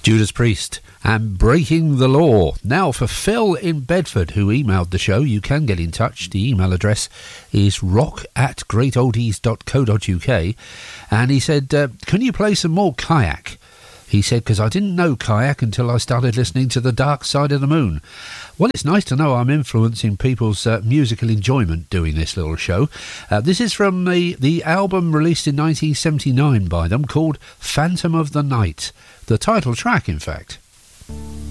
Judas Priest and Breaking the Law. Now for Phil in Bedford, who emailed the show, you can get in touch. The email address is rock@greatoldies.co.uk, and he said, can you play some more Kayak? He said, because I didn't know Kayak until I started listening to The Dark Side of the Moon. Well, it's nice to know I'm influencing people's musical enjoyment doing this little show. This is from the album released in 1979 by them called Phantom of the Night. The title track, in fact.